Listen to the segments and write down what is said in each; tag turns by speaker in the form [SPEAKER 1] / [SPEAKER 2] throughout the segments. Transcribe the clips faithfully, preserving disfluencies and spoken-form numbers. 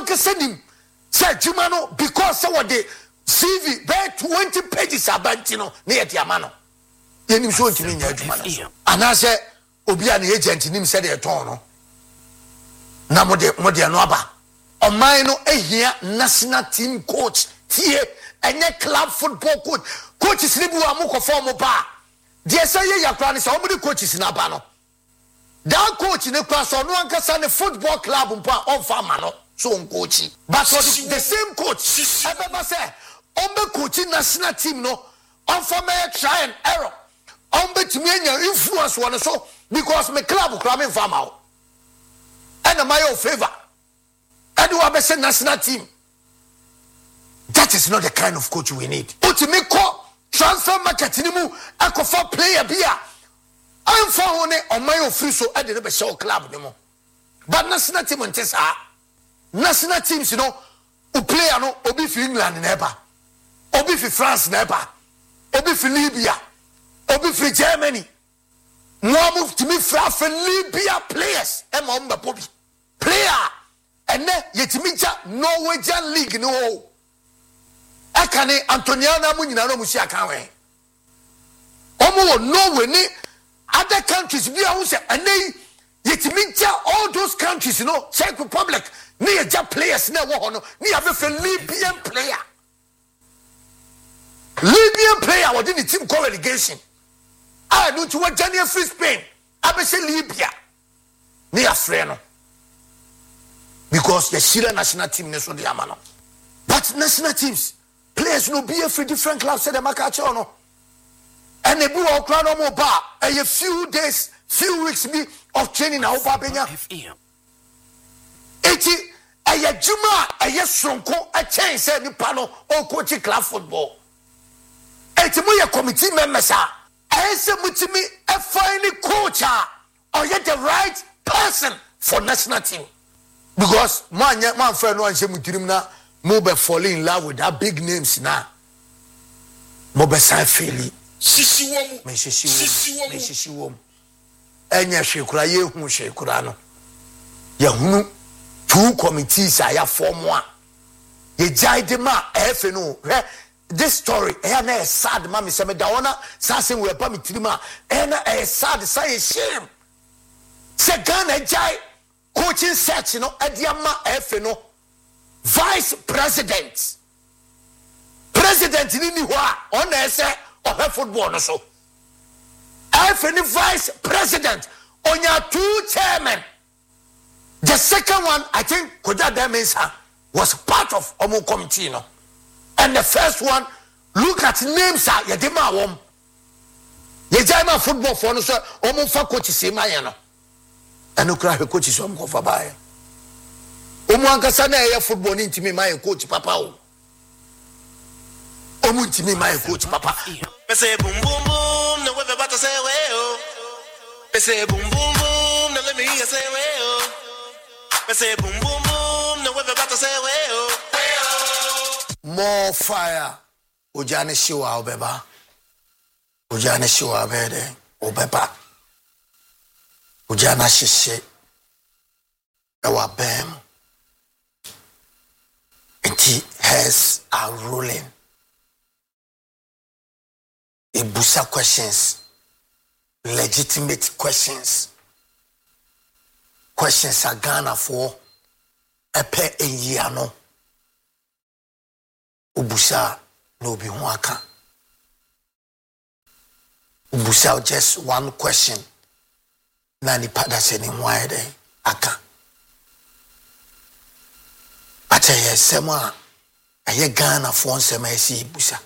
[SPEAKER 1] one can send him. Say Jumano because so what the C V be twenty pages abantino near Diamano. Yenim so to me Jumano. And I say Obi an agent in him said a tono. Namode Modia Noba. O mine no a here national team coach. Here and a club football coach. Coach is Libu Amuko form bar. Dear say ya plan is how many coaches in Abano. That coach in the class or no one can send a football club on farmano. So coaching. But for the, the same coach, I never say, on the coaching national team no, on for me try and error. On bet me and your influence one so because my club will come in farm out. And a my own favor. And do I say national team? That is not the kind of coach we need. But to make call transfer market anymore, I could for player beer. I'm for on my own free so I didn't show club anymore. But national team on test are national teams, you know, who play no obi for England never, obi for France never, obi for Libya, obi for Germany. More move to me for Libya players. I'm on the Bobby player, and then yet me Norwegian league no. I can't Antoniana Munina no Musia can't. Omo Norway ni other countries be a say and they yet me all those countries, you know, Czech Republic. Near just players near one, near a Libyan player. Libyan player was in the team called relegation. I don't know what Johnny Free Spain. I say Libya. Near Freno. Because the Sheila national team is on the Amano. But national teams, players no be a free different clubs said the Macachono. And they blew out crown more bar. And a few days, few weeks be of training now, Babenya. Eti aya juma aya sonko a chain say ni pano o coach club football. Eti mo ye committee members a ese mutimi e find coach or get the right person for national team. Because man man friend no anse mutirim na mo be fall in love with that big names na. Mo be san feli. Sisi wom. Me sisi wom. Me sisi wom. Enya hwekura ye hu hwekura no. Ye hunu two committees are form one. Ye jai ma efe no. This story, eh na sad ma me se me da wona sasen we pa me tirima. Eh na eh sad say shame. Se Ghana jai coaching search no ediama efe no. Vice president. President ni ni ho a on na say o football no so. Efe ni vice president onya two chairman. The second one, I think, Koja Demensa was part of Omo committee, no? And the first one, look at names, Yadima Wom. Yajama football for us, Omo for coaches, Mayano. And no cry, coaches, Omo for Baya. Omo Ankasana, football into me, my coach, Papa. Omo to me, my coach, Papa.
[SPEAKER 2] Say boom, boom, boom, no way about to say, well. Say boom, boom, boom, no let me hear say, well. I say boom boom boom, no we're about to say well.
[SPEAKER 1] More fire. Ujane shiwa obeba. Ujane shiwa bede obeba. Ujana shishe. Ewa bem. Enti has are ruling. Ibusa questions. Legitimate questions. Questions are Ghana for a pair a year no. Ubusa no be waka. Ubusa just one question. Nani pada seni wide aka. Ate ye sema aye Ghana for sema esi Ubusa.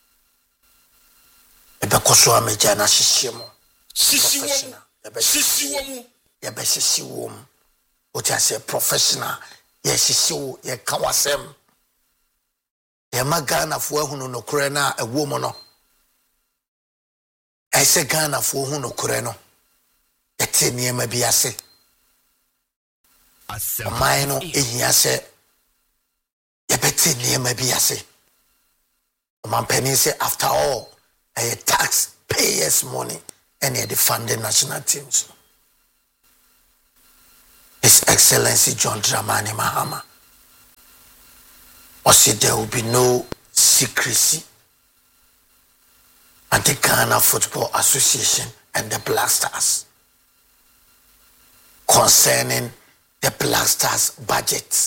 [SPEAKER 1] Ebe koso ameja na shishimo.
[SPEAKER 2] Shishiwo. Shishiwo.
[SPEAKER 1] Yebe shishiwo. Ocha say professional. Ye shishiwo ye kawasem. Ye magana fo ehunu no kure na ewo mo no. Ese Ghana fo ehunu no kure no. Ete niema bi ase. Amai no ehia se ye beti niema bi ase. Omampeni say after all a tax payers money and they fund the national teams. His Excellency John Dramani Mahama or say there will be no secrecy at the Ghana Football Association and the Black Stars concerning the Black Stars budget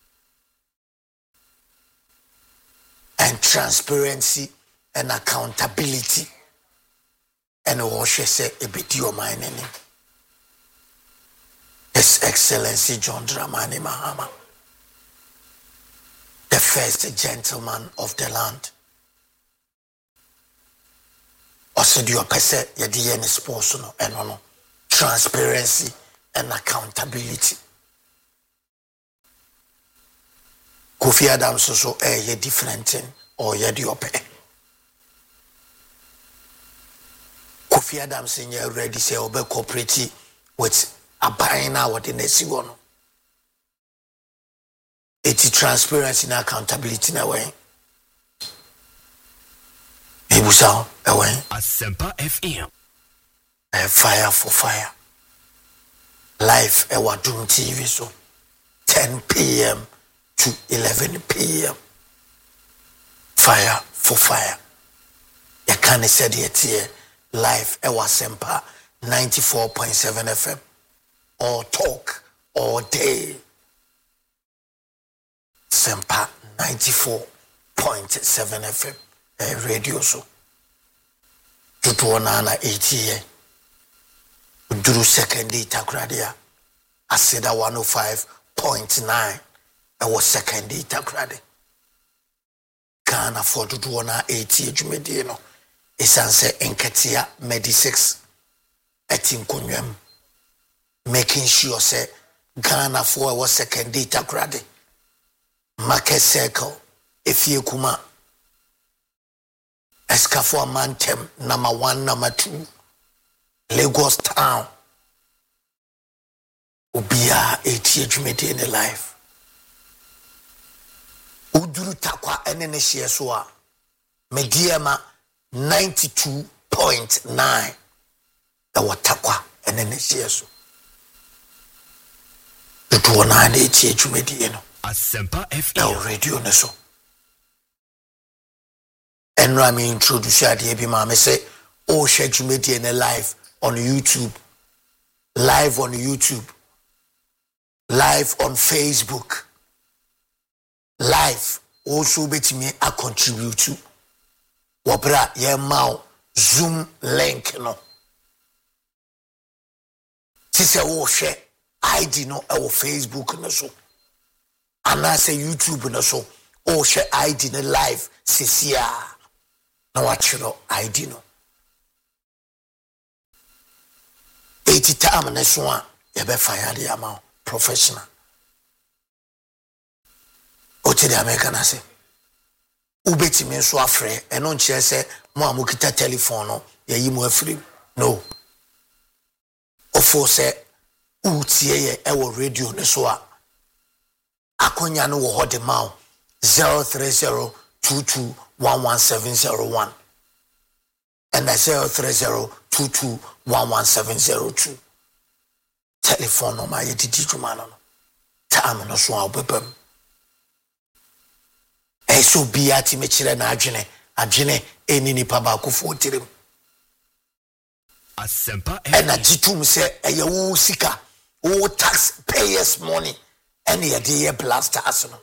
[SPEAKER 1] and transparency and accountability. And what she say a bit your mind in His Excellency John Dramani Mahama, the first gentleman of the land. Also, do your pese yedi any sports no and no transparency and accountability. Kofi Adams so eh ye different thing or yedi ope. Kofi Adams in your ready say obe cooperate with a buying now what in the sigono. It's transparency and accountability in a way. Ibusa away.
[SPEAKER 3] Asempa F M.
[SPEAKER 1] A fire for fire. Live a Wadum T V so ten p.m. to eleven p.m. Fire for fire. You can't say it here. Live a Asempa ninety-four point seven F M. All talk all day. Sempa ninety-four point seven F M. A radio so. Tutuonana eighty year. Duru second day takradia. Aseda one oh five point nine. I was second day takrade. Can't afford to do on eighty jumedino. Isanse enketia medi six. Etin kunyem. Making sure say Ghana for was second day takrade. Market circle. If you kuma Escafo Mantem, number one, number two, Lagos town. Ubia eighty jumedi in the life. Uduru takwa enene shieswa. Mediama ninety-two point nine. Ewa takwa enene shieswa. Tutu wana eighty jumedi eno.
[SPEAKER 3] Asempa F M.
[SPEAKER 1] Ewa radio neso. And Rami introduce you to Mama say, oh, share Jumedi in a live on YouTube, live on YouTube, live on Facebook, live also bet me I contribute to. Wabra ye mau Zoom link no. Tise oh share I D no our Facebook no so. And I say YouTube no so. Oh share I D no live sisia. No watch you know, I D no. Eighty time next one, you be fire the amount professional. Ote the American I say, Ubeti me so afre, and on chair say, Mo amukita telephone no, ye yi mo free. No. Ofo say, Utie ye ewo radio ne so a. Akonya no wo ho de ma zero three zero two two one one seven zero one and that's zero three zero two two one one seven zero two. Telephone number yeti jumano. Time no so obebem. E so biati me chire na adwene, adwene eni nipa ba ko fo tirim.
[SPEAKER 3] Asempa
[SPEAKER 1] E na jitum se eye wo sika, wo tax payers money and ye dey blasters no.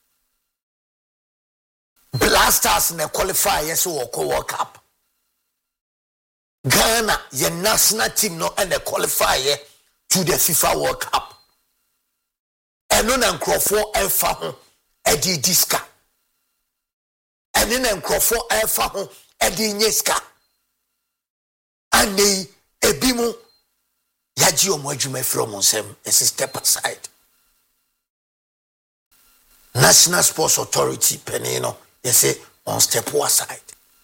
[SPEAKER 1] Blasters ne qualify yes or World Cup. Ghana, your national team no and they qualify to the FIFA World Cup. And no nan crofo elfa ho edi diska. And then crofo elfa ho edi nyeska. And they ebimu yaji omo adwuma from onsem is step aside. National Sports Authority penino you say on step aside.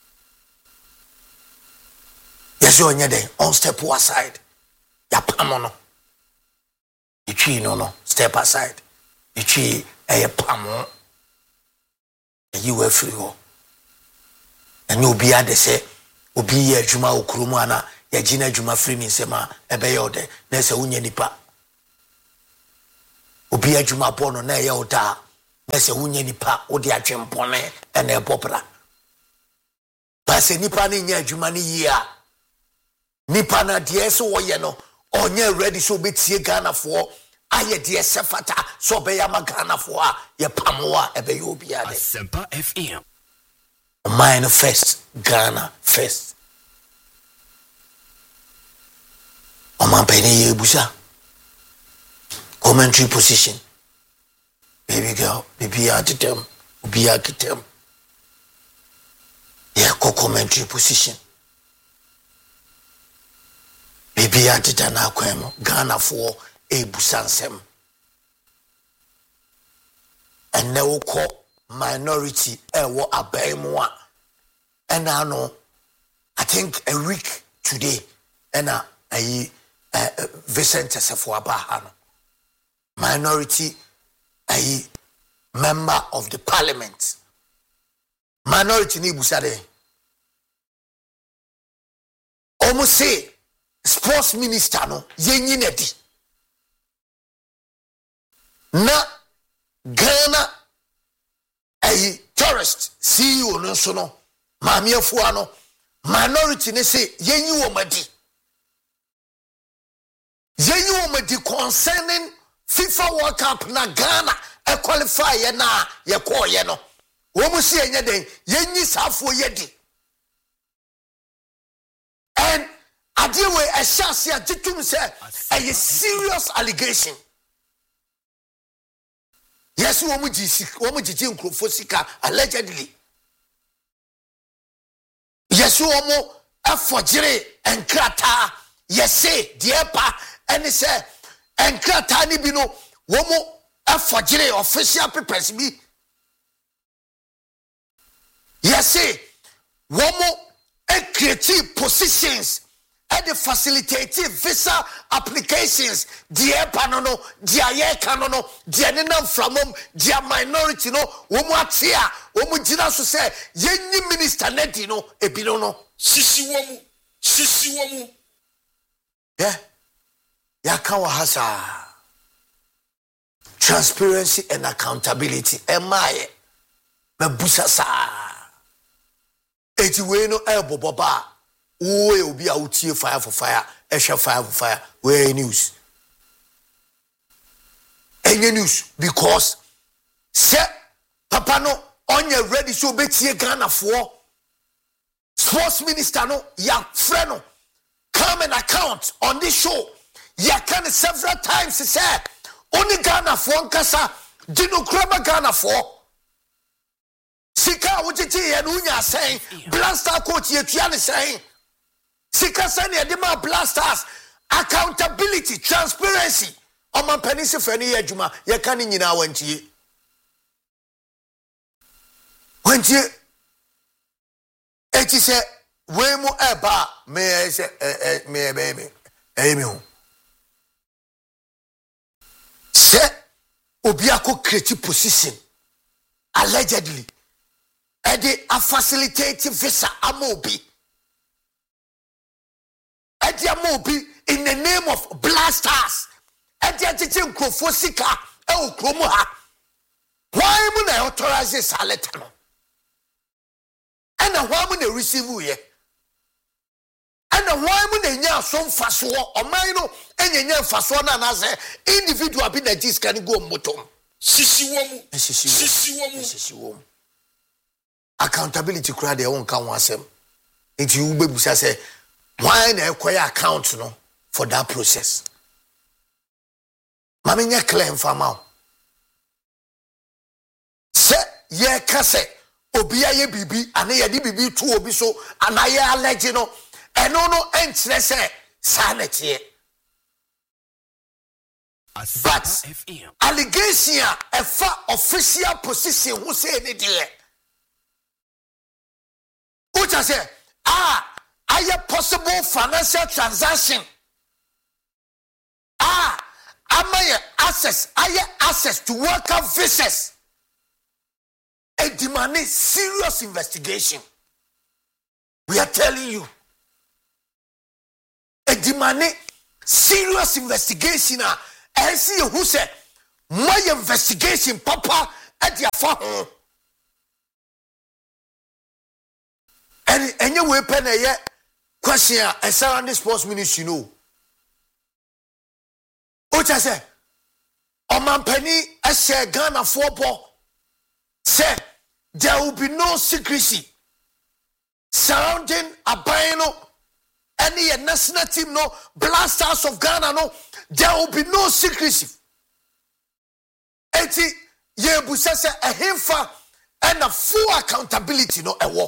[SPEAKER 1] Yes, you are on step aside. Yapamono. You no no step aside. You chi a pamo. You were free. And you be at the say, Ubi a Juma Ukrumana, Yajina Juma free me sema, a bayode, Nessa Unya Nipa. Ubi a Juma Pono, Nayota. Nese unye nipa odi atwempone ene popra. Base nipa ne nya adwuma ne yia. Nipa na de so woye no onye ready so betie Ghana for aye de sefata so be ya Ghana for a ye pamoa ebe ye obi ade.
[SPEAKER 3] Asempa F M.
[SPEAKER 1] Mine first, Ghana first. Oman pene ye busa. Commentary position. Baby girl, baby at them, be at them. Yeah, co commentary position. Baby at it and aquam, Ghana for a busansem. And now call minority a what a baymoa. And I know, I think a week today, and I, I, Vicente Sefuabahano. Minority, a member of the parliament. Minority ni busade. Almost say sports minister no yenyi nedi. Na Ghana a tourist C E O no so no Mami Afua no minority ne say yenyi womadi. Yenyi womadi concerning FIFA World Cup na Ghana e qualify ye na ye call ye no. Womu si enye den yenyi safo yedi. And adiwe a chance ya titum say a serious allegation. Yes, womu jisi womu jiji nkrofo sika allegedly. Yes, womu afojire enkrata yese diepa and say enkrata ni bi no womu afojire official papers bi. Yes, womu e create positions and the facilitative visa applications dear panono dear ye canono dear nenam from them dear minority no womu atia womu jina so say yenyi minister nedi no ebino no
[SPEAKER 4] sisi womu sisi womu
[SPEAKER 1] yeah ya kan wa hasa transparency and accountability emaye mabusa sa eti we no elbow ba we obi a utie fire for fire e hwe fire for fire we news any news because se papa no onye ready so betie Ghana for sports minister no ya friend no come and account on this show ya can several times say only Ghana for nkasa dino kraba Ghana for sika wujiti ye no nya saying blaster coach ye tua ne saying sika sani e ma blasters accountability transparency o man penisi fani ye adwuma ye kan nyina wantie wantie eti se we mu eba me se me baby eh me hu se obi akọ create position allegedly e dey a facilitative visa amobi e dey amobi in the name of blasters e dey teaching nkrofo sika e okromu ha why mu na authorize saleta no and why mu na receive ye and why mu na nya so mfaso oman no enyenya mfaso na na say individual bi na dis kan go motom
[SPEAKER 4] sisi womu
[SPEAKER 1] sisi womu sisi womu accountability crowd they won't count asem it you be busa say why na acquire account no for that process mama nya claim farmer se ye ka say obi aye bibi ana ye di bibi tu obi so ana ye allege no eno no entre say sanity but allegation a fa official position who say any there which I say, ah, are you possible financial transaction? Ah, am I access? Are you access to worker visas? A demanding serious investigation. We are telling you. A demanding serious investigation. I see who said, my investigation, Papa, ade afa ho and enye we pen eye question a surrounding sports ministry no o cha say omampani a share Ghana football say there will be no secrecy surrounding Abayno any national team no Black Stars of Ghana no there will be no secrecy eti ye busa say a himfa and a full accountability no ewo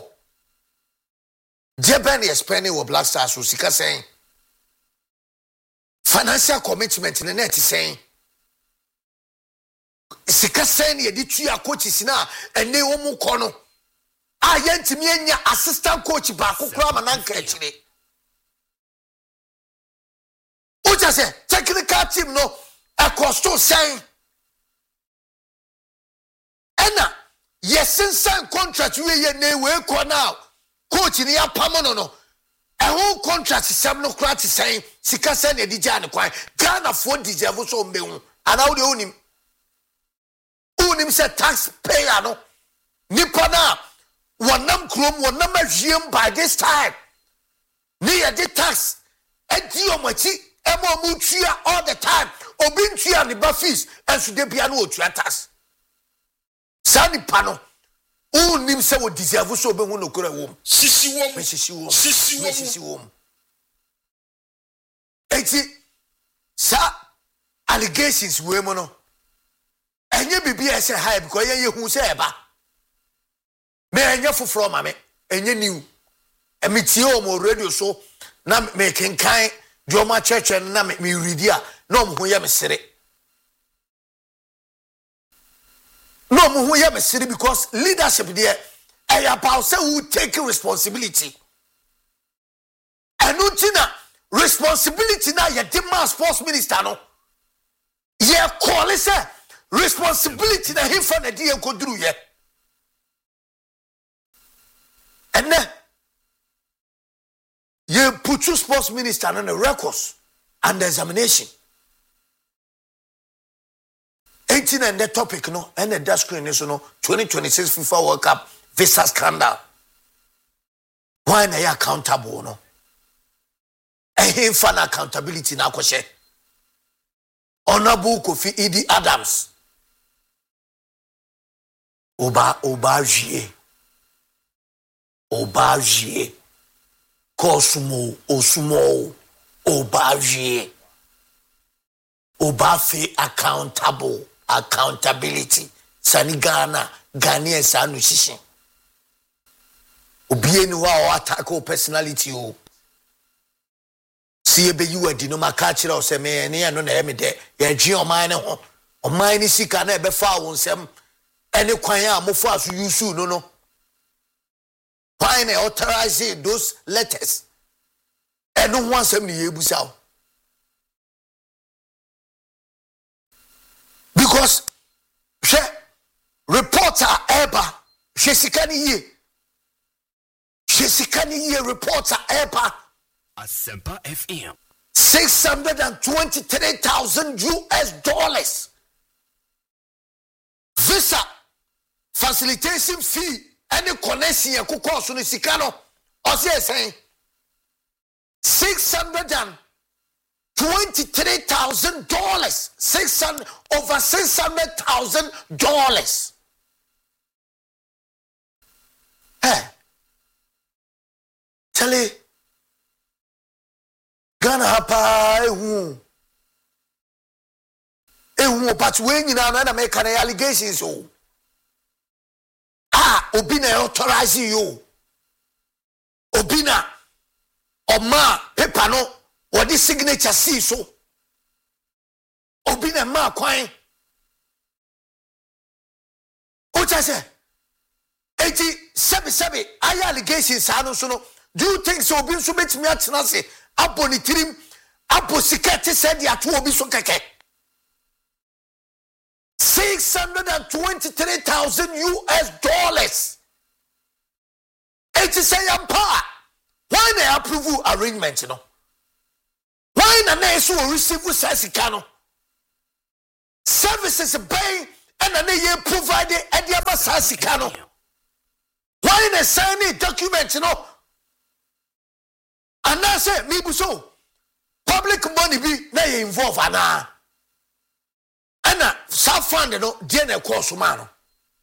[SPEAKER 1] Jeben is spending with Black Stars so sika saying financial commitment in the net is saying sika saying ye di tua coaches na ene omu kono a yentimi anya assistant coach ba kokora mananka akire uja say technical team no a costo saying ena yesensan contract we ye ne we ko now coach ni apamo no no a whole contract sem no kra ti saying sika saying e di jane kwan Ghana for deserve so mbehu ana wo de onim unim say taxpayer no nipa na wonam krom wonam ahiem by this time ni ye di tax edi omachi emo mu tua all the time obi ntua ni ba fees enso de bia no otua tax sani pano unim say wo deserve so obehu no kora wo
[SPEAKER 4] sisi wo mu
[SPEAKER 1] sisi wo
[SPEAKER 4] sisi wo
[SPEAKER 1] sisi wo eti sa allegations we mo no enye bibi e say high because ye hu say eba me enye foforo ma me enye new emitie o mo radio so na me kenkan de o ma church na me read ya no mo hu ye me sere no mo hu ye me sere because leadership there I about say who take responsibility anutina responsibility na ye demand sports minister no ye call it say responsibility na him for na die koduru ye enne ye put you sports minister on the records and the examination eighteen and the topic no and the dash screen is no twenty twenty-six FIFA World Cup visa scandal why na you accountable no e him for accountability na kwose Honorable Kofi Idi Adams Oba Obajie Obajie Kosumo Osumo Obajie Obafe accountable accountability Sanigana Ghanaian sanu shishin Obieni wa attack o personality o see be you adi no makachira o se me ne no na me de ye gye o man ne ho o man ni sika na e be fa wo nsem ene kwan a mofo aso yusu no no why na authorize those letters eno ho ansem ne ye busa because she reporter eba she sika ni ye she sika ni ye reporter eba
[SPEAKER 3] Asempa F M
[SPEAKER 1] six hundred twenty-three thousand U S dollars visa facilitation fee any connection ya kukoso ni sikano ose saying six hundred twenty-three thousand dollars six hundred over six hundred thousand dollars hey Charlie Ghana hapa ehu ehu but we nyina na na make allegations o ah obi na authorize you obi na oma paper no what the signature see so obi na ma kwan o cha say eighty seven seven ay allegations anu so no do you think so obi so betimi atena se aboni tirim aposikete said ya to obi so keke six hundred twenty-three thousand U S dollars eighty say ampa why na approve arrangement no why na na so receive sasika no services bay ɛna ne yɛ provide ɛde aba saa sika no why na sign document no anase me buso public money bi na yɛ involve ana ɛna sa fund no die na course ma no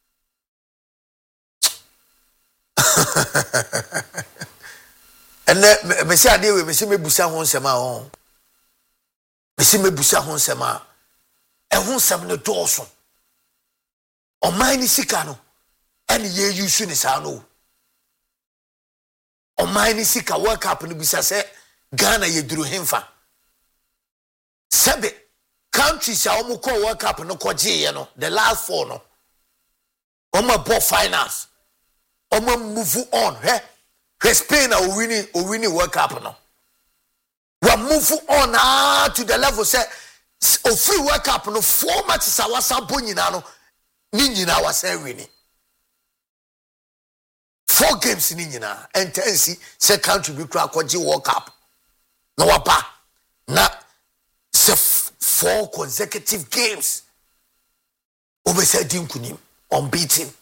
[SPEAKER 1] ɛnɛ me se ade we me se mebusa ho nsɛm a ho me se mebusa ho nsɛm a ɛho nsɛm no dɔɔso ɔman ni sika no ɛne yɛ use ne saa no ɔman ni sika world cup no bisa sɛ Ghana yɛ duru hemfa sɛbe countries a ɔmo kɔ world cup no kɔgye yɛ no the last four no ɔmo bɔ finals ɔmo move on hɛ hɛ Spain a owini owini world cup no wa move on ah to the level say ofiri world cup no four matches a wasa bɔ nyina no ni nyina wasa wini four games ni nyina intensi say country bi kura kɔgye world cup no wapa na say four consecutive games obese di nkunim unbeaten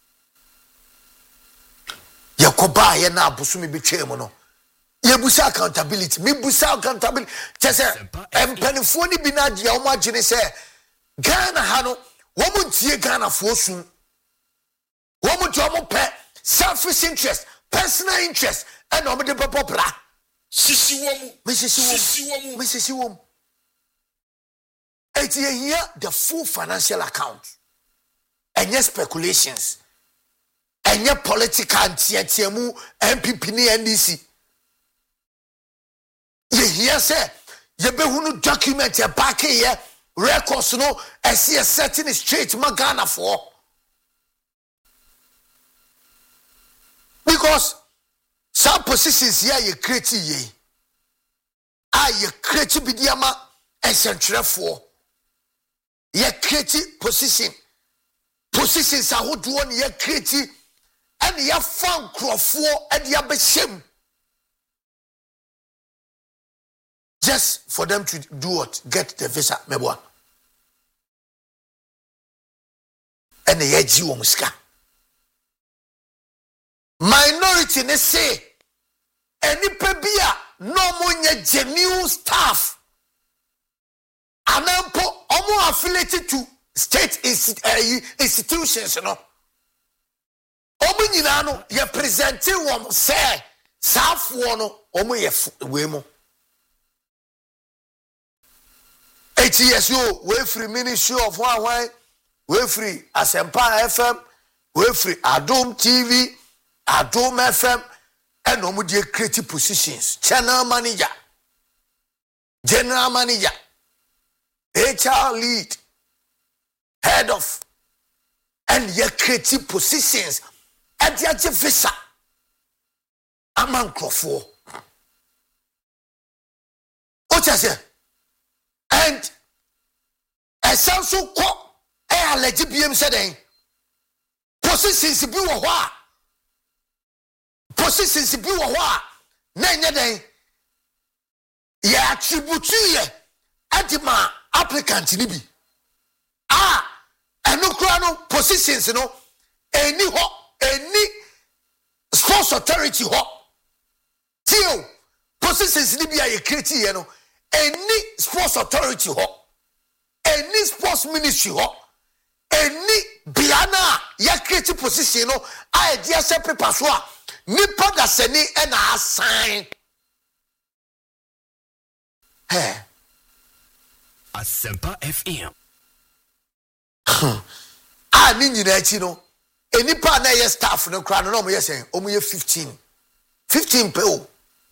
[SPEAKER 1] yakoba ye na abosu me betwe mu no ye busa accountability me busa accountability chese empanifo ni bi na agye o ma agye se Ghana ha no wo mu tie Ghana fo sun wo mu to mo pe selfish interest personal interest and o mo de popopra
[SPEAKER 4] sisi wo mu
[SPEAKER 1] me sisi wo mu me sisi wo mu eti here the full financial account and yes speculations and your political antiatiamu M P P ni N D C ye here say ye be hunu document ye back here records no as see a setting straight magana for because some positions here you create ye ah you create bidiama and central for ye create position positions are who do one ye create and ye found crofo and ye be shame just for them to do what get the visa meboa and ye ji wo muska minority ne say any pebia no mo nya genuine staff anampo omo affiliated to state institutions no omo nyina no ye present wom say safo no omo ye we mo eight years yo we free ministry of one one we free Asempa F M we free Adom T V Adom F M and omo dey create positions channel manager general manager H R lead head of and ye creative positions at the visa among crofo ocha and a so ko e allergy biem said positions bi wo ho a positions bi wo ho a na nya den ye attribute ye adima applicant ni bi ah eno kura no positions no eni ho eni sports authority ho tio positions ni bi a ye create ye no eni sports authority ho eni sports ministry ho eni biana ye create position no a dia se paper so a nipa da seni e na assign hey
[SPEAKER 3] Asempa F M.
[SPEAKER 1] Ah, ni nyina achi no. Enipa na ye staff no kra no no mo ye sen, o mo ye fifteen. fifteen pe o.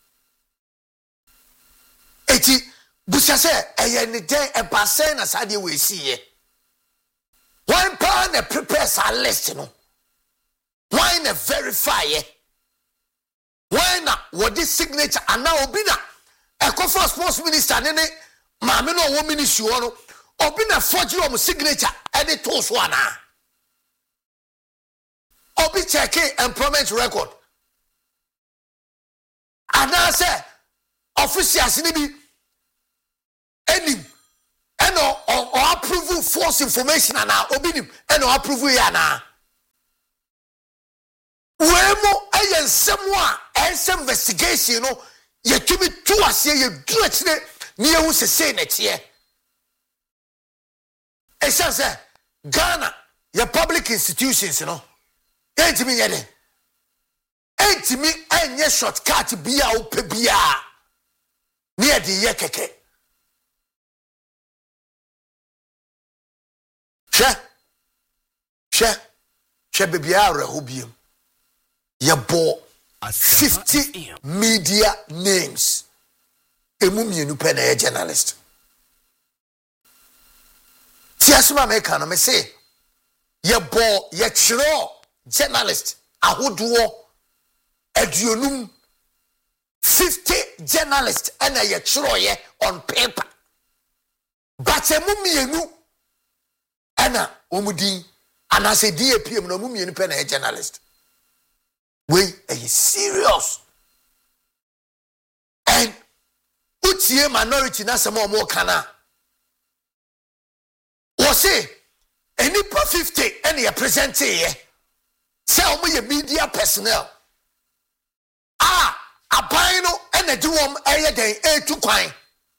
[SPEAKER 1] Eti busa se eye ni den e ba sen na sade we si ye. One pa na prepare sa list no. Why na verify ye? Why na what this signature and now obi na e ko for sports minister ne ne maame no wo ministry wo no obi na forge wo signature e dey to so ana obi check employment record ana say officials ni bi enim eno o approve approve false information and now obinim and approve ya na wemo ayen semwa ens investigation no ye tumi tu ase ye du akire ne ye hu sese na tie e say Ghana your public institutions no entimi yede entimi enye shortcut bia o pe bia ne ye de ye keke she she she bibia rahobiem ye bo fifty media names emu mienu pe na ye journalist tiasuma meka no me say ye bo ye chiro journalist ahodo aduonum fifty journalists and ye chiro ye on paper but emu mienu ana omudin anase D A P M no mu mienu pe na ye journalist we are serious and utie minority na some more kana o say any per fifty and you present here say omo ye media personnel ah aban no and the duom eye den e tu kwan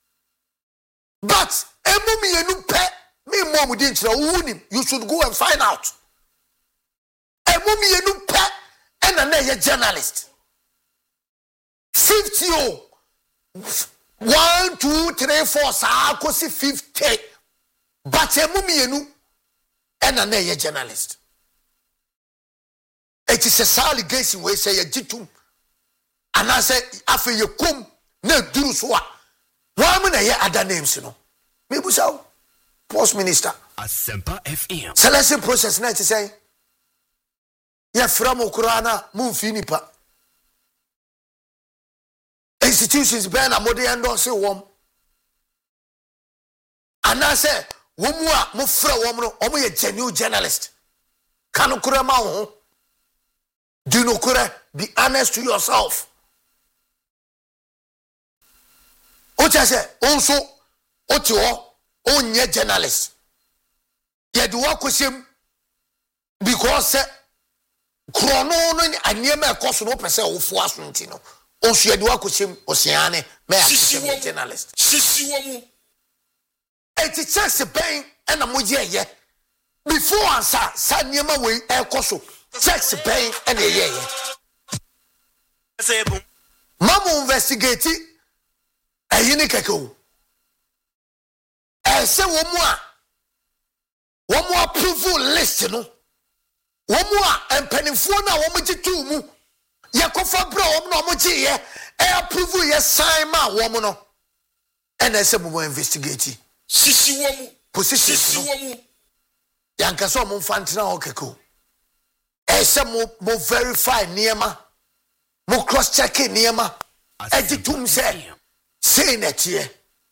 [SPEAKER 1] but emu mienu pe me mom din kire wunim you should go and find out emu mienu pe and na ye journalist fifty oh one two three four sa akosi fifty but emu mienu and na ye journalist it is a allegation we say ye jitum and I say afi ye kum na duru so a wa na ye other names no me busaw post minister
[SPEAKER 3] Asempa F M
[SPEAKER 1] selection process na it say ye from Ukraina mumfi nipa institutions ben na mode endorse wom and I say womu a mo fra wom no omo ye genuine journalist kanu kura ma ho do no kura be honest to yourself o cha say onso o ti ho onye journalist ye do akosem because krono no aniema ekoso no pese wo fu asonti no onso ye do akosem osiane me a journalist
[SPEAKER 4] sisi wo mu
[SPEAKER 1] eti chance ben na mo ye ye before answer sa niema we ekoso checks ben na ye ye
[SPEAKER 2] say boom
[SPEAKER 1] mamu investigate ayini keko e se wo mu a wo mu approve list no wo mu a empanifo na wo mu gitu mu ye kofa bra wo mu na wo gi ye e approve ye sign ma wo mu no and e se mo investigate
[SPEAKER 4] sisi wo mu
[SPEAKER 1] position
[SPEAKER 4] sisi wo mu
[SPEAKER 1] yanka so mo fantina ho keko e se mo mo verify niema mo cross check niema e gitum se say netie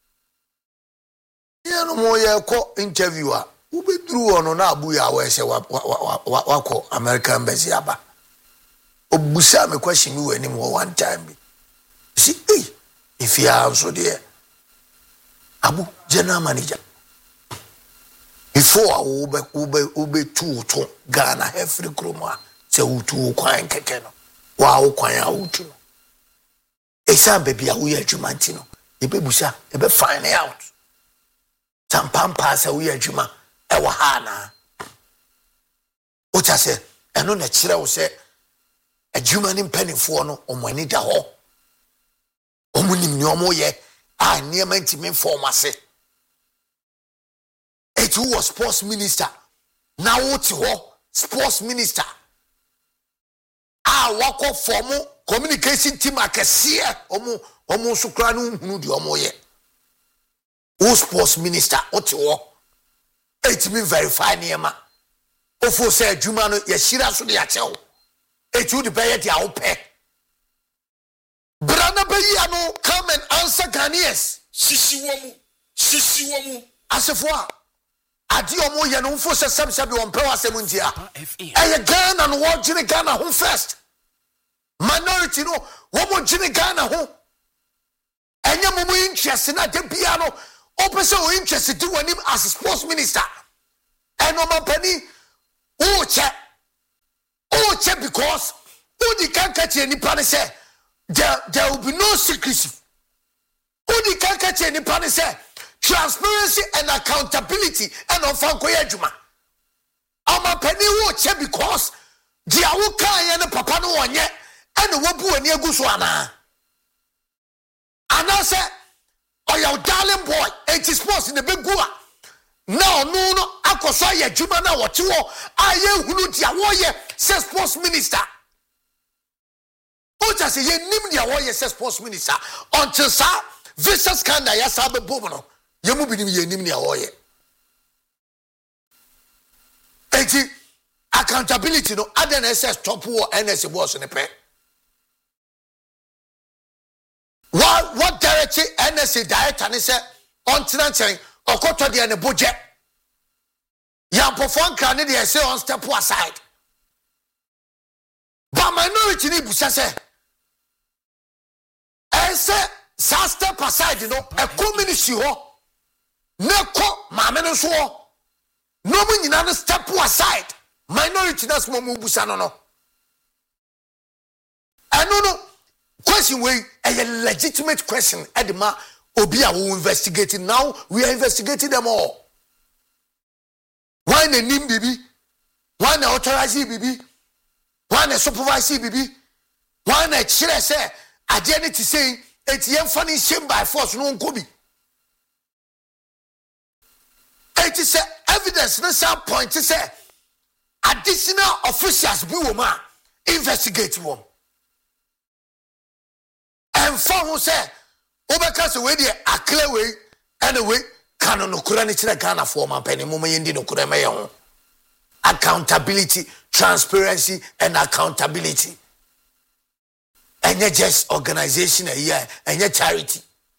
[SPEAKER 1] ye no mo ye ko interviewer wo be duru ono na abu ya we se wa wa ko American embassy aba obusa me question me wani mo one time bi see eh if you are so there abu general manager before ube ube ube two to Ghana every kroma se utu kwan keke no wa ukwan ya utu no esa baby a we adwuma ntino e be busa e be find out tampampa se we adwuma e wa ha na o cha se eno na kire wo se adwuma ni mpanifo no omani da ho omunim ni omo ye a niema ntimi form ase it was sports minister now what ho sports minister ah wako form communication team akese omo omo sukra no hunu di omo ye o sports minister what ho it mean verify niema ofo say adwuma no ye shira so de ya chew it would be ye dia ope brana be ya no come and answer Ghanaians
[SPEAKER 4] sisi wo mu sisi wo mu
[SPEAKER 1] asefo a adi omo ye no mfo se sebsebe won pe wasem ntia
[SPEAKER 3] F M
[SPEAKER 1] eye Ghana no wo gine Ghana ho first minority no wo mo gine Ghana ho enye mo mo interest na de bia no opese o interest di wanim as sports minister and omampani o che o che because udi kan ka che nipa ne say there there will be no secrecy. Udi kan ka che nipa ne say transparency and accountability and ofankoye adwuma. Omampani o che because dia wo kan ye ne papa no wonye and wobu ani aguso ana. Ana say oh your darling boy it is sports in the big gua. No no no akoso ye adwuma na wote wo aye hunu dia wo ye say sports minister. O just say ye nim dia wo ye say sports minister until sa visa scandal ya sa be boom no. Ye mu binim ye nim dia wo ye. Enti accountability no aden S S top war N S boss ne pe. What what direction N S A director ne say on tenanting okoto de ne budget. Yam perform kan ne de say on step aside. But minority ni busa say e say sa step aside no e community ho ne ko maame no so ho no mu nyina no step aside minority na small mu busa no no eno no question wey a legitimate question edema obi a we investigating now we are investigating them all. Why the name bibi, why the authorize bibi, why the supervise bibi, why the chile say identity say it's yen funny shame by force no nkobi. It is evidence no some point to say additional officials be woman investigate one. And for who say obeka we dey akle we anyway kanu no kura ni chira Ghana for man penny mo yendi no kura me ho. Accountability, transparency and accountability. Enye just organization a year, enye charity.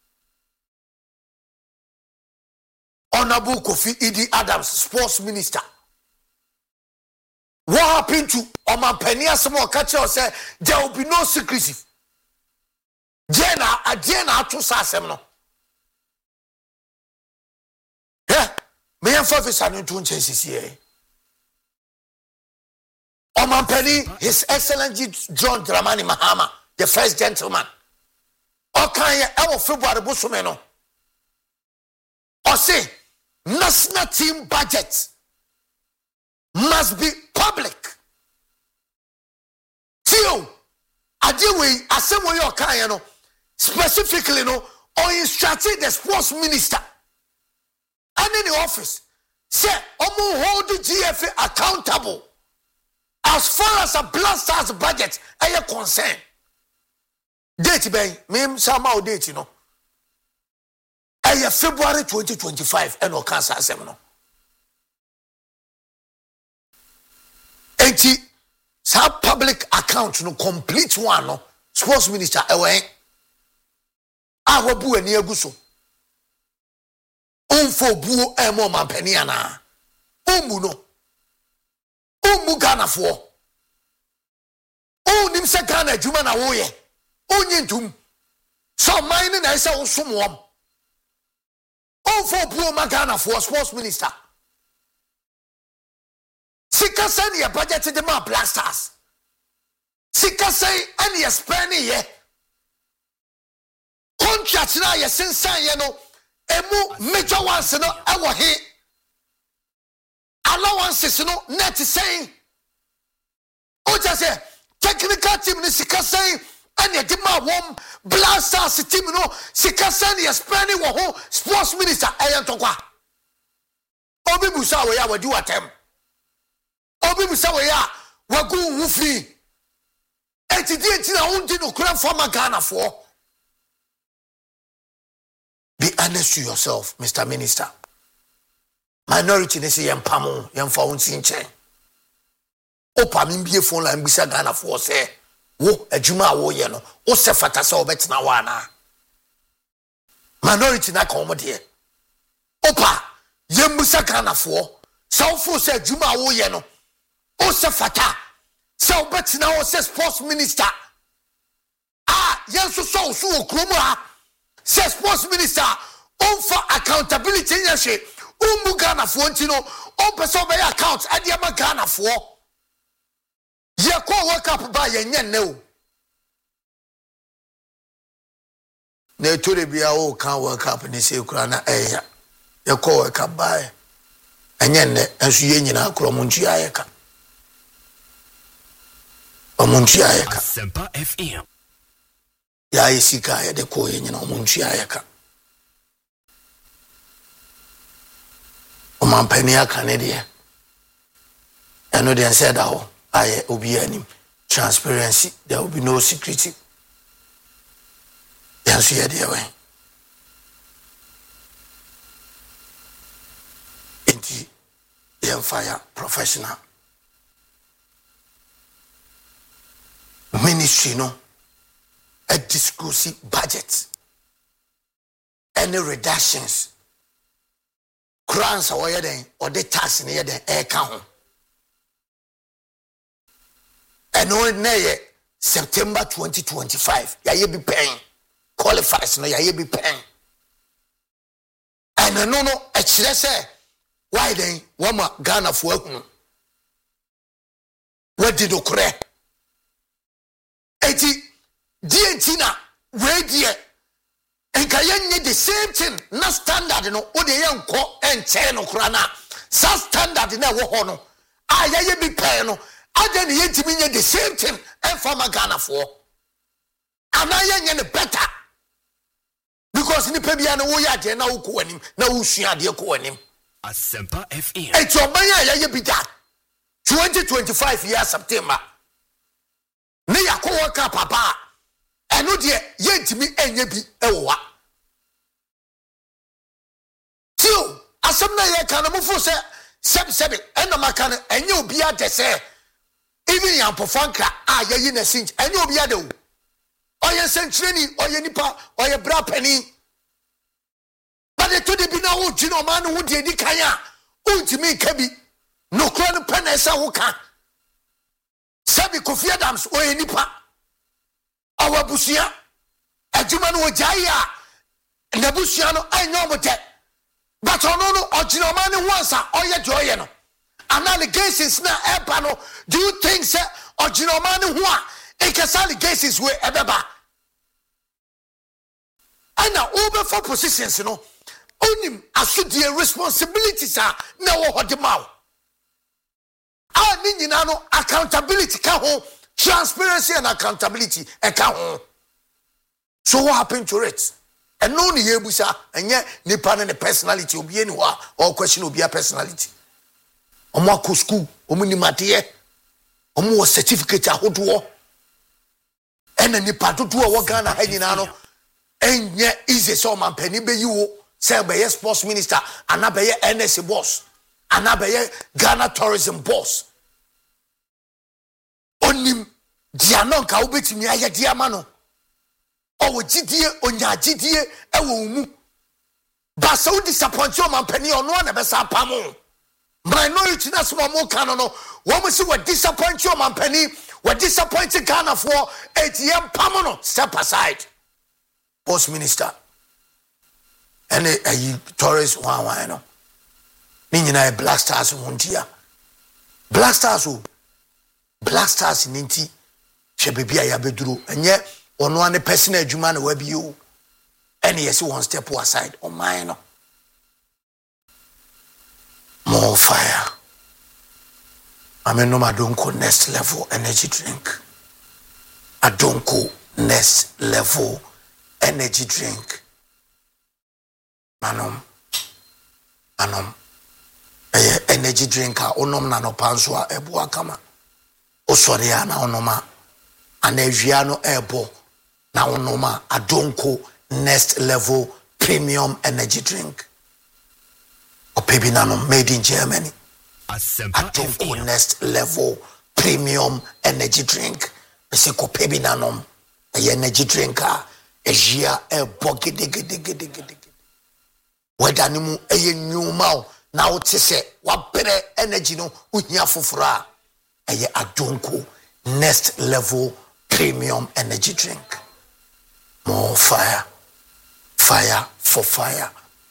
[SPEAKER 1] Honorable Kofi Idi Adams, sports minister. What happened to Oman Penny Asamo Kacho say there will be no secrecy. Jena a Jena to Sasem no. Yeah, me and Fafis are new to chances here. Oman Penny, His Excellency John Dramani Mahama, the first gentleman. Okay, our February Busumeno. Or say, national team budget must be public. Tio, Adiwe, Asemo Yokayano, specifically no, or instructed the sports minister and in the office, say, Omo hold the G F A accountable as far as a Blasters budget are concerned. Date bay, meme somehow date, you know. Aya February twenty twenty-five and o cancer seminar. Enti sa public account no complete one no sports minister ewe awobu ani aguso. Onfo buo emo mampani ana. Omu no. Omu Ghana fo. Onim se Ghana adwuma na wo ye. Onyintum. So mine na say osomwom. Onfo buo Ghana for sports minister. Sika say your budget de ma Blasters. Sika say any you spend ye. Contract na ye sensan ye no emu major ones no ewo he. Allowances no net saying. O just say technical team ni sika say and you ma wom Blasters team no sika say you spend wo ho sports minister ayen tokwa. Obi busa we ya wadi watem. Obi busa we ya wagu wufi. Enti di enti na undi no kura former Ghana for. Be honest to yourself, Mister Minister. Minority ne say yempamo yemfa wonsi nchen. Opa mbie phone line bisa Ghana for say wo adwuma wo ye no wo se fata se obetena wa na. Minority na ka omo de. Opa yembusa Ghana for so fo se adwuma wo ye no wo se fata se obetena wo se sports minister. Ah yenso so so okromu ha se sports minister for accountability nya hwe umbu Ghana fo ntino on person be account ade ma Ghana fo ye ko wake up ba ye nye ne o na tore bia o kan wake up ni se kura na eya ye ko wake up ba enye ne enso ye nyina akro mo ntua ye ka o mo ntua ye ka
[SPEAKER 3] Asempa F M
[SPEAKER 1] ya isika ye de ko ye nyina o mo ntua ye ka o man pani aka ne de eno de said that I obi anim transparency, there will be no security. Yes, yeah, dear way. Inti young fire professional ministry, no, a disclosive budget, any reductions, grants or or the tax near the air count. And on September twenty twenty-five, ya ye be paying qualifies no ya ye be paying. And no no a say why then wama Ghana for what did okre? Eti dientina radio and kayenye the same thing na standard no o de yanko and chain no krana sa standard na wo ho no a ya ye be paying no Aden yentimi nye the same thing and from a Ghana for. And I yenye better. Because ni pebia na wo ya je na wo ko anim na wo sua de ko anim.
[SPEAKER 3] Asempa F M.
[SPEAKER 1] E to ban ya ye bi that. twenty twenty-five year September. Ne yakowo ka papa. Eno de yentimi enye bi ewa. Tio, asem na ye kan mo fo se seb seb eno maka no enye obi ade se even yan pofanka ah ye na sinch enye obi ade o oye sentreni oye nipa oye bra pani but to the bina wo gino man wo de di kan a untimi ka bi no kro no penesa wo ka sabi Kofi Adams oye nipa awabusia adwuma no ojai a nabusia no anyo mote but ono no ogino man once a oye joye no an allegations na eba no do you think say ogino man ho a e kesa allegations we ebeba ana over for positions no onim asudie responsibilities are na wo hodemaw a ni nyina no accountability ka ho transparency and accountability e ka ho so what happened to it and no ni yebusa enye nipa ne personality obi eni ho or question obi a personality omo akọ school omo ni mate omo wo certificate ahodo ena nipa dodo wo Ghana ha nyina no enye easy so man pani be yiwo say be sports minister ana be N S A boss ana be Ghana tourism boss onim dia no nka obetimi aye dia ma no owo gidie onya gidie e wo mu ba so disappoint you man pani ono na be sa pamo minority na so mo kan no wo mo si we disappoint you man pani we disappoint Ghana for A T M pamo no step aside post minister and a tourist one one no ni nyina Black Stars wontia Black Stars o Black Stars ninti hwe bebia ya beduro enye ono ane personal adwuma na wabi o ene yesi one step aside on mine no more fire. I mean, no, I don't go next level energy drink. I don't go next level energy drink. Manom, manom, eh, energy drinker. Onom na no panswa ebu akama. Oswariya na onoma. Aneviano ebo na onoma. I don't go next level premium energy drink. Or maybe nanom made in Germany. I don't go next level premium energy drink. I say ko maybe nanom a energy drinker. A year a boggy diggy diggy diggy diggy. Whether nimu a new mouth now to say what better energy no unya fufura. I don't go next level premium energy drink. More fire, fire for fire.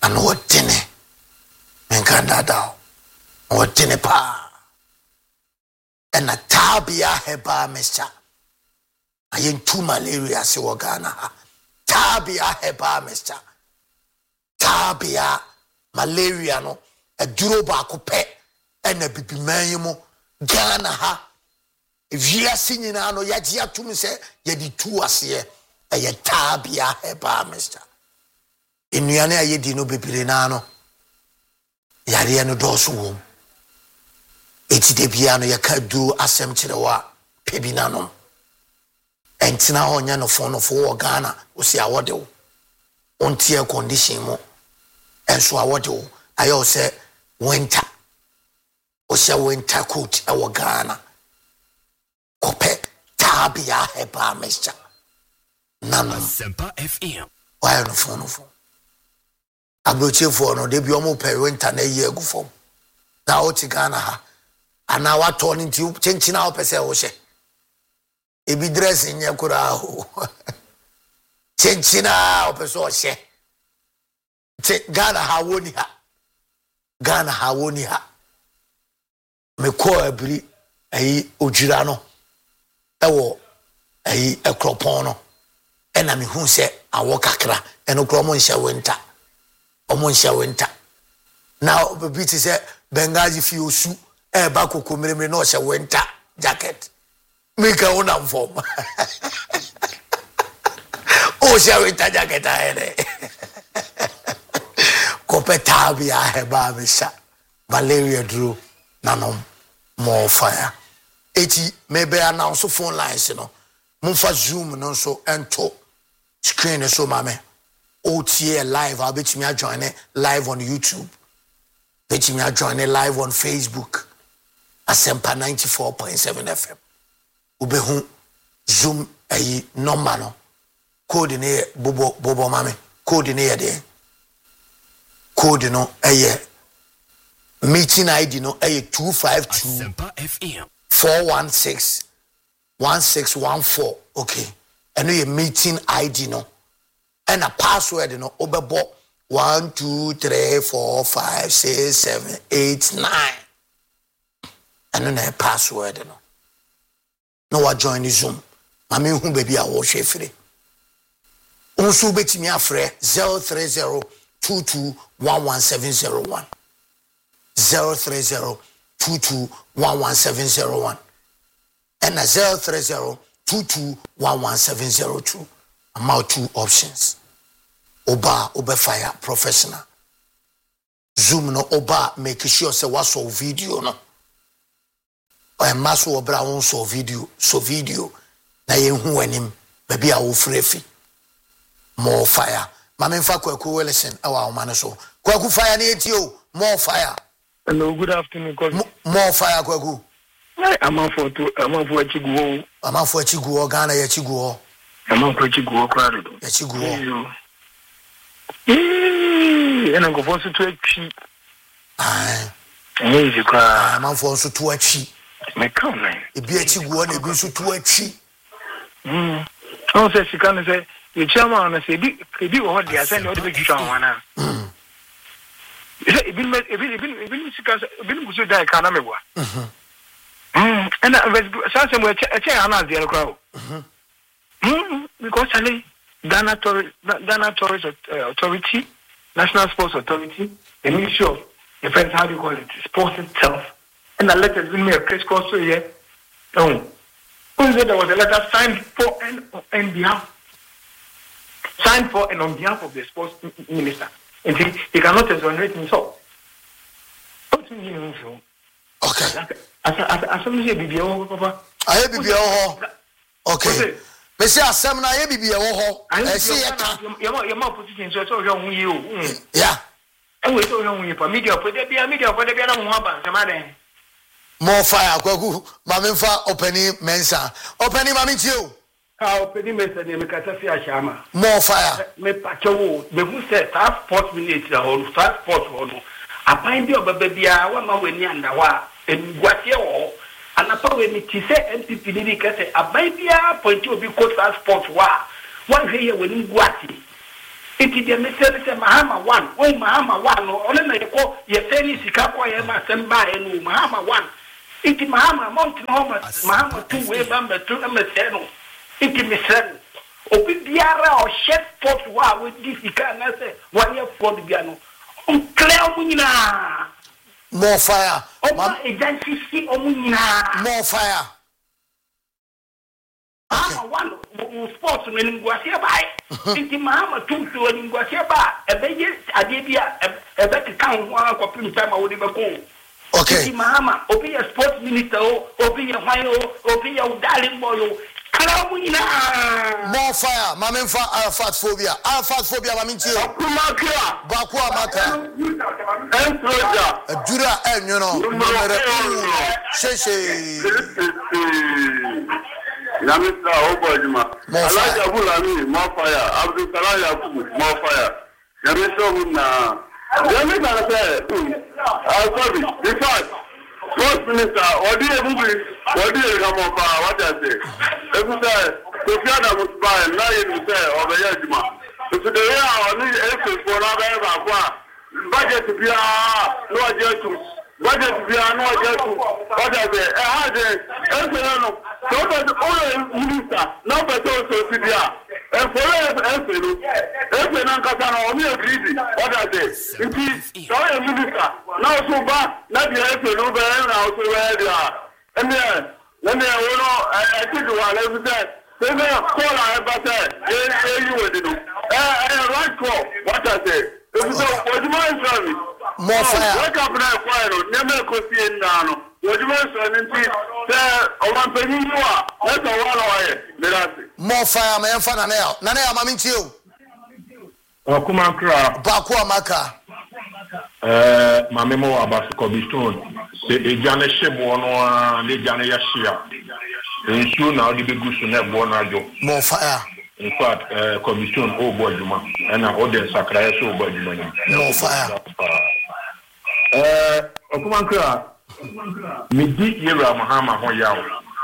[SPEAKER 1] and what dinner and Canada what dinner pa and a tabia heba mister. I in two malaria se wagana tabia heba mister. Tabia malaria no a duro baako pe and a bibi mayimo Ghana ha if you are singing no yajia to me say yedi two asie a tabia heba mister. In Yana yedi no bibirinano yari no dosu wom eti de bia no yaka duro asem kirewa pebinanom entina honya no fon no for Ghana osi awode wo ontie condition mo enso awode wo ayo say winter osi winter coat e wo Ghana kope tabia heba mister nano
[SPEAKER 3] Sempa F M
[SPEAKER 1] why no phone no phone abroche for no de bi omo pe winter na ye gu fom na o ti Ghana ha ana wa to ni ti chenchina o pese o hye ebi dress nye kura ho chenchina o pese o hye te Ghana ha woni ha Ghana ha woni ha me ko abri ayi ojira no ewo ayi ekropon no ena me hu se awo kakra eno kro mo nhya winter omo nhya winter now baby ti say bengaji fi osu e ba koko miremire no nhya winter jacket make a one am form o nhya winter jacket aere kopeta bia heba misha malaria duro nanom more fire eti maybe announce phone lines no mumfa zoom no so ento screen so mame O T A live I'll bet me join it live on YouTube bet me join it live on Facebook Asempa ninety-four point seven F M ubehu zoom ayi number no code ne bobo bobo mame code ne de code no aye meeting I D no aye two five two
[SPEAKER 3] Sempa F M
[SPEAKER 1] four one six one six one four okay and your meeting I D no and a password no obebo one two three four five six seven eight nine and then a password no no wa join the Zoom mami hu baby a wo hwe free unsu betimi afre zero three zero two two one one seven zero one zero three zero two two one one seven zero one and a zero three zero two two one one seven zero two. About two options. Oba oba fire professional. Zoom no oba make sure say what so video no. Or maso obra won so video so video na ye hu anim baby a wo frefi. More fire. Mama mfa kwaku listen awa o man so. Kwaku fire na etio more fire.
[SPEAKER 5] Hello, good afternoon.
[SPEAKER 1] More fire kwaku.
[SPEAKER 5] I'm on for to I'm on for Chiguo.
[SPEAKER 1] I'm on for Chiguo Ghana ya Chiguo.
[SPEAKER 5] I'm on for Chiguo crowd.
[SPEAKER 1] Ya Chiguo.
[SPEAKER 5] Eh, and I'm going to to chi.
[SPEAKER 1] Ah.
[SPEAKER 5] Eh, you cry.
[SPEAKER 1] I'm on for so to a chi.
[SPEAKER 5] Me come nine.
[SPEAKER 1] E bi a Chiguo na bi so to a chi.
[SPEAKER 5] Mm. Oh, say she can say the chairman say bi bi o hodi asa na o de bi twa wana. Mm. E bi me e bi e bi e bi sika e bi nguso dai kana me bua. Mhm. Mm, and I say we check ana there crowd. Mhm. Mm, because Ali Ghana Tourist Ghana Tourist Authority, National Sports Authority, the Ministry of Defense, how do you call it, sports itself, and the letter been me a case course so yeah. Oh, there was a letter signed for and on behalf, signed for and on behalf of the sports minister, and he, he cannot exonerate himself. What do you mean?
[SPEAKER 1] Okay.
[SPEAKER 5] As as as some say bibia papa.
[SPEAKER 1] Aye bibia ho. Okay. Me say asem na aye bibia ho. E say e ka.
[SPEAKER 5] Your your position so so hwe hu yi o.
[SPEAKER 1] Yeah.
[SPEAKER 5] E we so hwe hu yi pa media for dey bia media for dey bia na hu aba nsema den.
[SPEAKER 1] More fire kwaku. Mama mfa opening mensa. Opening mama ti o.
[SPEAKER 5] Ah opening mensa dey me kata fi ashama.
[SPEAKER 1] More fire.
[SPEAKER 5] Me pa chewo. Me hu say that sport minute na ho, that sport ho no. Apan bi obaba bia wa ma weni anda wa. Enguatie wo anapa we ni ti se M P P ni ka se abai bia point obi ko transport wa wan hwe ye we nguati
[SPEAKER 6] Iti de mesele se Mahama one, o Mahama one, o ole na yeko ye feni sika kwa ye ma semba enu Mahama one. Iti Mahama mountain homa Mahama two we ba me two me seno. Iti mesele. Obi biara o chef pot wa we di sika na se wa ye ford bia no. On clear mu nyina.
[SPEAKER 1] More fire.
[SPEAKER 6] Oma agency si omu nyina.
[SPEAKER 1] More fire.
[SPEAKER 6] Mahama one sports no ngwase ba inti Mahama two so ngwase ba ebeye ade bia ebe kan ho akopim time a wodi be ko
[SPEAKER 1] okay
[SPEAKER 6] inti Mahama obi ye sports minister o obi ye hwan o obi ye darling boy o kala mu nyina
[SPEAKER 1] more fire mamenfa alphat phobia alphat phobia mamintie
[SPEAKER 6] akumakra
[SPEAKER 1] baku amaka
[SPEAKER 6] entroja
[SPEAKER 1] adura enyono numero sheshe
[SPEAKER 7] Yamisa Obojima, Alaja Bulami, more fire, Abdul Salam Yakubu, more fire. Yamisa Muna, Yamisa said, I'm sorry, in fact, First Minister, what do you do? What do you come up? What I say? If you say, Sofiana was buying, now you say, over Yajima. If the year only eight for another budget to be a no adjustment. Budget be a no adjustment. What I say? I had a so that all minister, now but also to be and for every every non-Casano only agreed. What I say? If sorry, minister, now so bad, not the every no better now to where they are. And then, then they will know, I think what I said. They may call I but say, you will do. And right call, what I say. If you don't, what do you mind, sorry?
[SPEAKER 1] More fire.
[SPEAKER 7] Wake up now, quiet, never could see it now. What do you mind, sorry? One penny you are. That's a one away.
[SPEAKER 1] More fire, my infant Nanel. Nanel, Mamintio.
[SPEAKER 8] Okumakra.
[SPEAKER 1] Baku amaka.
[SPEAKER 8] Eh, mamemo abasuko bistone. Se ejane shebo no le jane yashia. Ensu na odi begusu na ebo na jo.
[SPEAKER 1] More fire.
[SPEAKER 8] In fact, uh, commission o bojuma and audience sakraya so bojuma ni.
[SPEAKER 1] More fire.
[SPEAKER 8] Eh, okumakra. Midi yera Mahama ho yawo.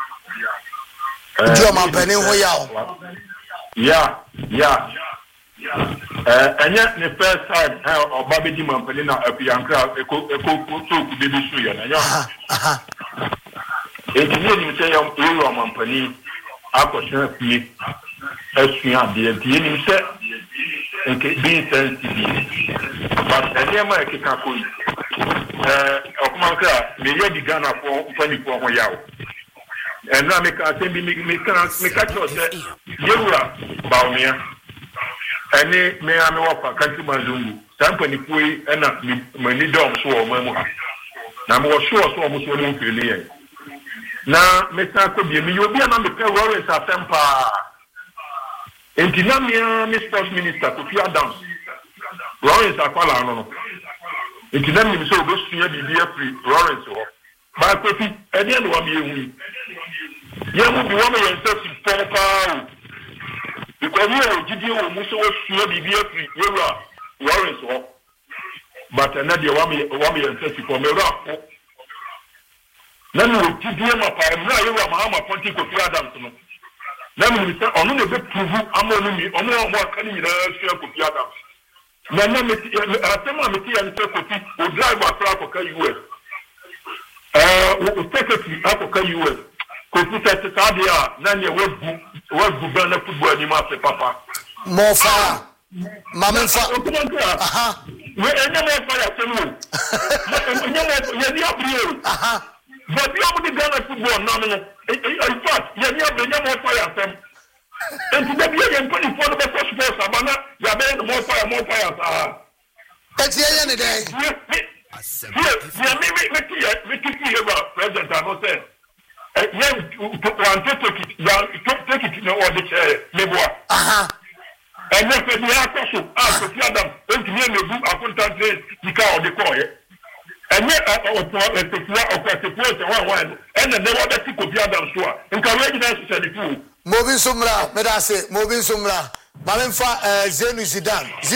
[SPEAKER 1] Dio mampani ho yawo.
[SPEAKER 8] Yeah, yeah. Eh, anya the first time eh Obabedi mampani na apiankra eko eko so ku debi so ya na ya.
[SPEAKER 1] Aha.
[SPEAKER 8] E ti ni say yam yera mampani akosha pie. Esua de ti ni say nke being sensitive. But anyama ekeka koyi. Eh, okumakra me yedi Ghana for mfani for ho yawo. And now make a thing be make make make a choice. Yewura baumia. Ene me ame wapa kanti mazungu. Sampa ni pui ena mani dom so o mamu ha. Na mo sure so o mo so mo fili yen. Na me sa ko bi mi obi na me pe Lawrence Asempa. Enti na me me sports minister ko fia dance. Lawrence akwala no no. Enti na me so go suya bibia free Lawrence ho. Ba ko fi ene no wa me ehu. Yemu bi wama yense si pompa because you are gidi o muso wo suo bibia free yewura Lawrence ho but na de wama wama yense si pompa ra na no gidi ma pa na yewura Mahama Ponti Kofi Adams no na me say onu ne be prove amonu mi onu o mo aka ni na sua Kofi Adams na na me atema me ti yan se Kofi o drive akra ko ka U S eh o secretary akoka U S Computer Sadia, Nanya was Gubana football in Master Papa.
[SPEAKER 1] More fire. Mamma, aha.
[SPEAKER 8] We're never fire to you.
[SPEAKER 1] Aha.
[SPEAKER 8] But you have the Ghana football nominal. In fact, you have the number fire them. And to be a twenty-four of the first force, Amana, you have made more fire, more fire.
[SPEAKER 1] That's the end of the day.
[SPEAKER 8] Yes, yes, we keep here about President Amose. Eh, yeah, to take it, take it in the order, Leboa.
[SPEAKER 1] Aha.
[SPEAKER 8] And then the answer, ah, Sophia Adam, went to me and the book, I couldn't translate the car of the coin. And then I was a Sophia of the place, one, and then they want to see Sophia Adam, so, and can recognize the fool.
[SPEAKER 1] Moving Sumra, Medase, moving Sumra, Malenfa, Zenu Zidane.